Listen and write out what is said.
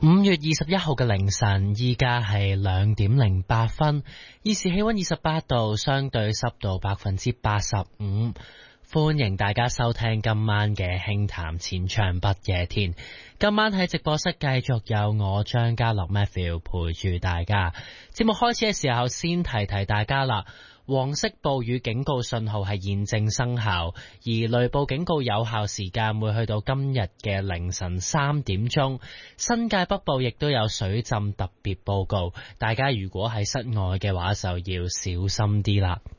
5月21號嘅凌晨，依家係2:08，現時氣溫28度，相對濕度85%。歡迎大家收聽今晚嘅輕談淺唱不夜天。今晚喺直播室繼續有我張家樂 Matthew 陪住大家。節目開始嘅時候，先提提大家啦。黃色暴雨警告信號係現正生效，而雷暴警告有效時間會去到今日嘅凌晨3點鐘。新界北部亦都有水浸特別報告，大家如果喺室外嘅話就要小心啲啦。